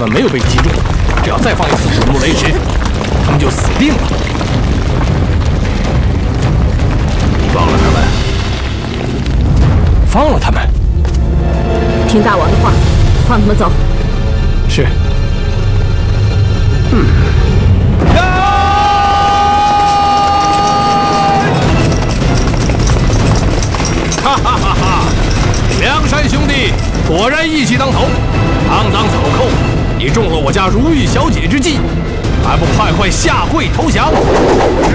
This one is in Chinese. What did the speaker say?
们没有被击中，只要再放一次水木雷石，他们就死定了。放了他们，放了他们。 听大王的话，放他们走。 是。哈哈哈哈！梁山兄弟果然义气当头，肮脏草寇，你中了我家如玉小姐之计，还不快快下跪投降！